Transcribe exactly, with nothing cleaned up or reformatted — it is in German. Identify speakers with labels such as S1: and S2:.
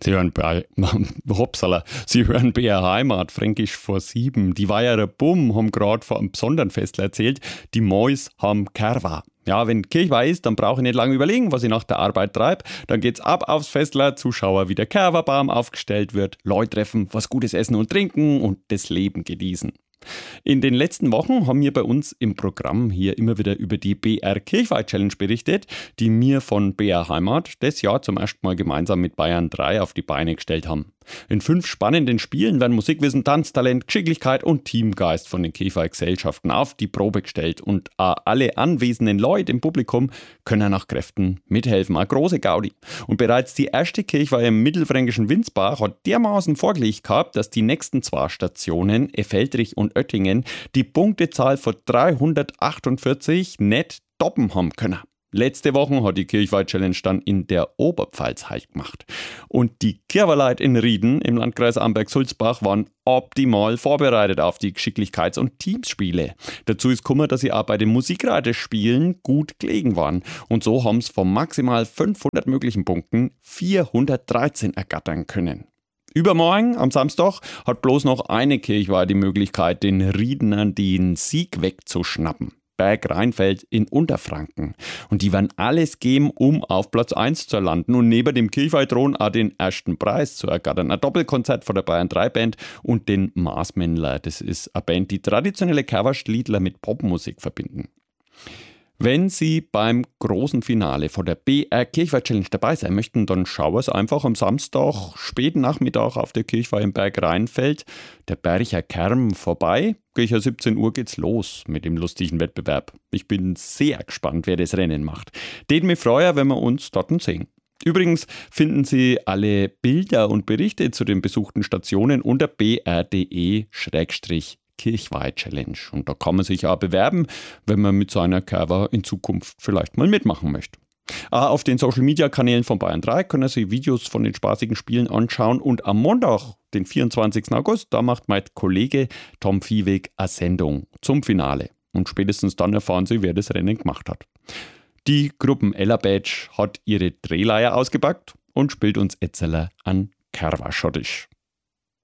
S1: Sie hören bei, Hopsala, Sie hören B R Heimat, Fränkisch vor sieben. Die Weiherer Bumm haben gerade vor einem besonderen Festl erzählt, die Mois haben Kerwa. Ja, wenn Kirchweih ist, dann brauche ich nicht lange überlegen, was ich nach der Arbeit treibe. Dann geht's ab aufs Festler, Zuschauer, wie der Kerwa-Baum aufgestellt wird, Leute treffen, was Gutes essen und trinken und das Leben genießen. In den letzten Wochen haben wir bei uns im Programm hier immer wieder über die B R Kirchweih Challenge berichtet, die wir von B R Heimat das Jahr zum ersten Mal gemeinsam mit Bayern drei auf die Beine gestellt haben. In fünf spannenden Spielen werden Musikwissen, Tanztalent, Geschicklichkeit und Teamgeist von den Kirchweih-Gesellschaften auf die Probe gestellt und auch alle anwesenden Leute im Publikum können nach Kräften mithelfen. Eine große Gaudi. Und bereits die erste Kirchweih im mittelfränkischen Windsbach hat dermaßen vorgelegt gehabt, dass die nächsten zwei Stationen, Effeltrich und Oettingen, die Punktezahl von dreihundertachtundvierzig nicht toppen haben können. Letzte Woche hat die Kirchweih Challenge dann in der Oberpfalz Halt gemacht. Und die Kirchweih in Rieden im Landkreis Amberg-Sulzbach waren optimal vorbereitet auf die Geschicklichkeits- und Teamsspiele. Dazu ist gekommen, dass sie auch bei den Musikreitespielen gut gelegen waren. Und so haben sie von maximal fünfhundert möglichen Punkten vierhundertdreizehn ergattern können. Übermorgen, am Samstag, hat bloß noch eine Kirchweih die Möglichkeit, den Riedenern den Sieg wegzuschnappen. Berg Rheinfeld in Unterfranken. Und die werden alles geben, um auf Platz eins zu landen und neben dem Kirchweih-Thron auch den ersten Preis zu ergattern. Ein Doppelkonzert von der Bayern drei Band und den Maßmännler. Das ist eine Band, die traditionelle Coverliedler mit Popmusik verbinden. Wenn Sie beim großen Finale von der B R Kirchweih Challenge dabei sein möchten, dann schauen Sie einfach am Samstag, späten Nachmittag auf der Kirchweih im Berg Rheinfeld, der Bercher Kerm, vorbei. Gegen siebzehn Uhr geht's los mit dem lustigen Wettbewerb. Ich bin sehr gespannt, wer das Rennen macht. Tät mich freuen, wenn wir uns dort sehen. Übrigens finden Sie alle Bilder und Berichte zu den besuchten Stationen unter b r punkt d e Schrägstrich Kirchweih Challenge. Und da kann man sich auch bewerben, wenn man mit seiner Kerwa in Zukunft vielleicht mal mitmachen möchte. Auch auf den Social Media Kanälen von Bayern drei können Sie Videos von den spaßigen Spielen anschauen. Und am Montag, den vierundzwanzigsten August, da macht mein Kollege Tom Viehweg eine Sendung zum Finale. Und spätestens dann erfahren Sie, wer das Rennen gemacht hat. Die Gruppen Ella Badge hat ihre Drehleier ausgepackt und spielt uns Etzeler an Kerwa-Schottisch.